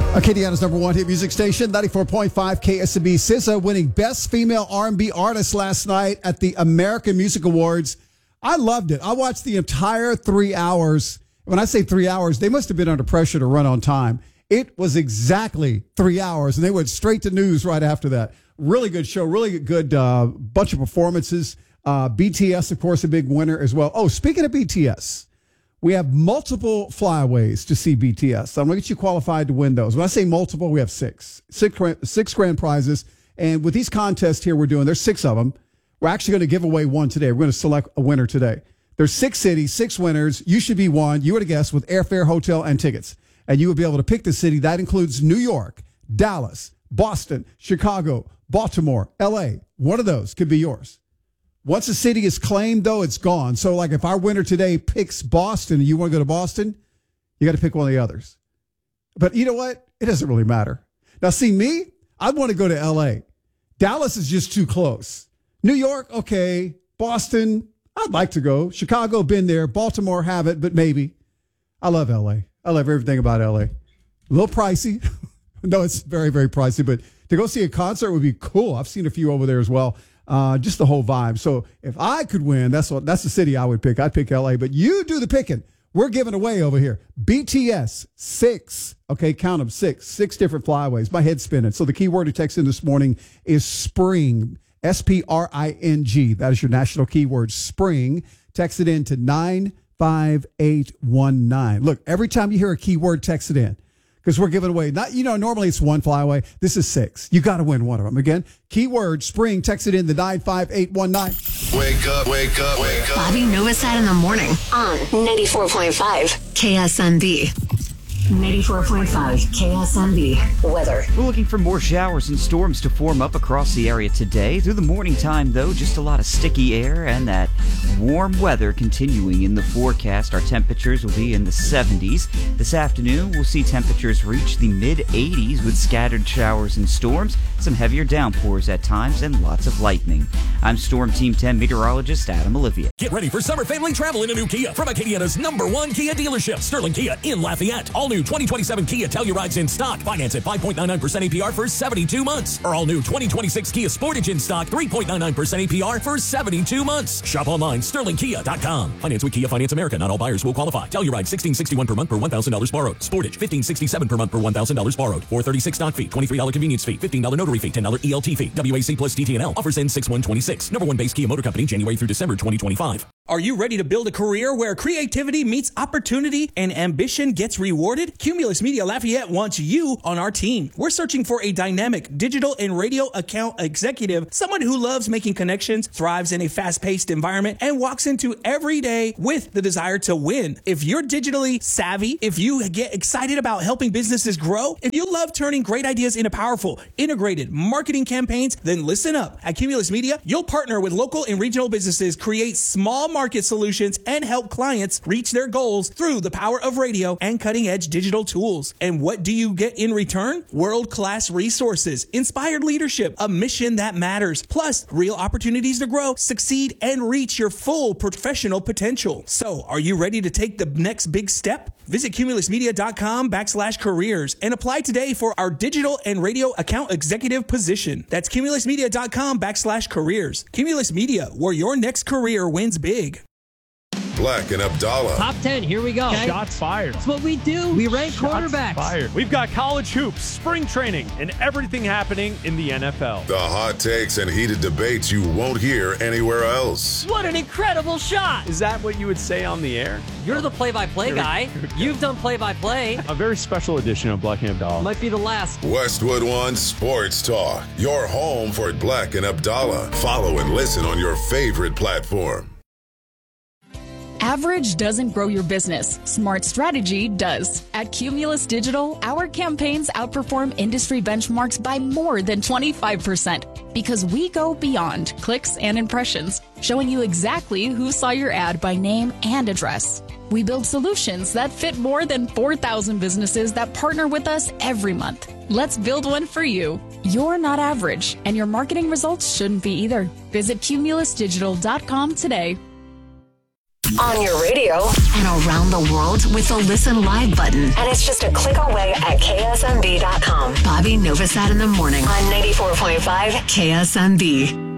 Acadiana's number one hit music station, 94.5 KSB. SZA winning Best Female R&B Artist last night at the American Music Awards. I loved it. I watched the entire 3 hours. When I say 3 hours, they must have been under pressure to run on time. It was exactly 3 hours, and they went straight to news right after that. Really good show, really good bunch of performances. BTS, of course, a big winner as well. Oh, speaking of BTS, we have multiple flyaways to see BTS. I'm going to get you qualified to win those. When I say multiple, we have six grand prizes. And with these contests here we're doing, there's 6 of them. We're actually going to give away one today. We're going to select a winner today. There's 6 cities, 6 winners. You should be one. You would have guessed with airfare, hotel, and tickets. And you would be able to pick the city. That includes New York, Dallas, Boston, Chicago, Baltimore, L.A. One of those could be yours. Once a city is claimed, though, it's gone. So, like, if our winner today picks Boston and you want to go to Boston, you got to pick one of the others. But you know what? It doesn't really matter. Now, see, me, I want to go to L.A. Dallas is just too close. New York, okay. Boston, I'd like to go. Chicago, been there. Baltimore, haven't, but maybe. I love L.A. I love everything about L.A. A little pricey. No, it's very, very pricey, but to go see a concert would be cool. I've seen a few over there as well. Just the whole vibe. So if I could win, that's the city I would pick. I'd pick LA, but you do the picking. We're giving away over here. BTS, 6. Okay, count them, 6 different flyaways. My head's spinning. So the keyword to text in this morning is spring, SPRING. That is your national keyword, spring. Text it in to 95819. Look, every time you hear a keyword, text it in. Because we're giving away, normally it's 1 flyaway. This is 6. You got to win one of them. Again, keyword spring, text it in the 95819. Wake up, wake up, wake up. Bobby Novosad in the morning on 94.5 KSMB. 94.5 KSMB weather. We're looking for more showers and storms to form up across the area today. Through the morning time, though, just a lot of sticky air and that warm weather continuing in the forecast. Our temperatures will be in the 70s. This afternoon, we'll see temperatures reach the mid-80s with scattered showers and storms, some heavier downpours at times, and lots of lightning. I'm Storm Team 10 meteorologist Adam Olivia. Get ready for summer family travel in a new Kia from Acadiana's number one Kia dealership, Sterling Kia in Lafayette. All new 2027 Kia Telluride's in stock. Finance at 5.99% APR for 72 months. Or all new 2026 Kia Sportage in stock, 3.99% APR for 72 months. Shop online, sterlingkia.com. Finance with Kia Finance America. Not all buyers will qualify. Telluride, $1,661 per month per $1,000 borrowed. Sportage, $1,567 per month per $1,000 borrowed. $436 stock fee, $23 convenience fee, $15 notary fee, $10 ELT fee. WAC plus DTNL. Offers end 6/1/26. Number one base Kia Motor Company, January through December 2025. Are you ready to build a career where creativity meets opportunity and ambition gets rewarded? Cumulus Media Lafayette wants you on our team. We're searching for a dynamic digital and radio account executive, someone who loves making connections, thrives in a fast-paced environment, and walks into every day with the desire to win. If you're digitally savvy, if you get excited about helping businesses grow, if you love turning great ideas into powerful, integrated marketing campaigns, then listen up. At Cumulus Media, you'll partner with local and regional businesses, create small market solutions, and help clients reach their goals through the power of radio and cutting-edge digital tools. And what do you get in return? World-class resources, inspired leadership, a mission that matters, plus real opportunities to grow, succeed, and reach your full professional potential. So, are you ready to take the next big step? Visit cumulusmedia.com/careers and apply today for our digital and radio account executive position. That's cumulusmedia.com/careers. Cumulus Media, where your next career wins big. Black and Abdallah. Top 10, here we go. Okay. Shots fired. That's what we do. We rank quarterbacks. Fired. We've got college hoops, spring training, and everything happening in the NFL. The hot takes and heated debates you won't hear anywhere else. What an incredible shot. Is that what you would say on the air? You're the play-by-play guy. You've done play-by-play. A very special edition of Black and Abdallah. Might be the last. Westwood One Sports Talk. Your home for Black and Abdallah. Follow and listen on your favorite platform. Average doesn't grow your business. Smart strategy does. At Cumulus Digital, our campaigns outperform industry benchmarks by more than 25% because we go beyond clicks and impressions, showing you exactly who saw your ad by name and address. We build solutions that fit more than 4,000 businesses that partner with us every month. Let's build one for you. You're not average, and your marketing results shouldn't be either. Visit cumulusdigital.com today. On your radio and around the world with the Listen Live button. And it's just a click away at KSMB.com. Bobby Novosad in the morning on 94.5 KSMB.